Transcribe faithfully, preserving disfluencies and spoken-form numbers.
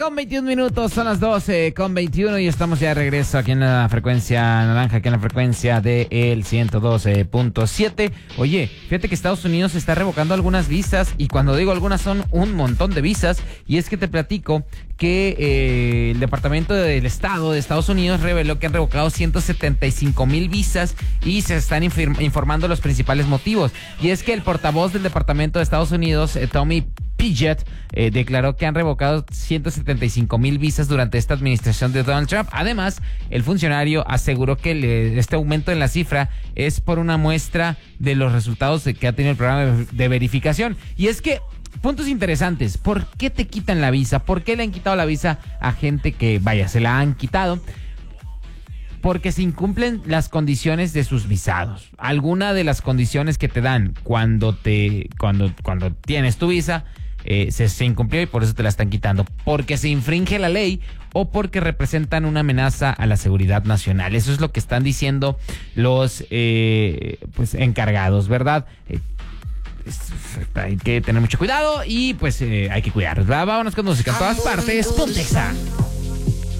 con veintiún minutos, son las doce con veintiuno y estamos ya de regreso aquí en la frecuencia naranja, aquí en la frecuencia del ciento doce punto siete. Oye, fíjate que Estados Unidos está revocando algunas visas, y cuando digo algunas son un montón de visas, y es que te platico que eh, el Departamento del Estado de Estados Unidos reveló que han revocado ciento setenta y cinco mil visas y se están infir- informando los principales motivos. Y es que el portavoz del Departamento de Estados Unidos, eh, Tommy Pigott, eh, declaró que han revocado ciento setenta y cinco mil visas durante esta administración de Donald Trump. Además, el funcionario aseguró que le, este aumento en la cifra es por una muestra de los resultados de que ha tenido el programa de verificación. Y es que puntos interesantes. ¿Por qué te quitan la visa? ¿Por qué le han quitado la visa a gente que, vaya, se la han quitado? Porque se incumplen las condiciones de sus visados. Alguna de las condiciones que te dan cuando te cuando cuando tienes tu visa eh, se, se incumplió y por eso te la están quitando. Porque se infringe la ley o porque representan una amenaza a la seguridad nacional. Eso es lo que están diciendo los eh, pues encargados, ¿verdad? Eh, Hay que tener mucho cuidado y pues eh, hay que cuidarnos. Vámonos con música en todas partes. Ponte Exa.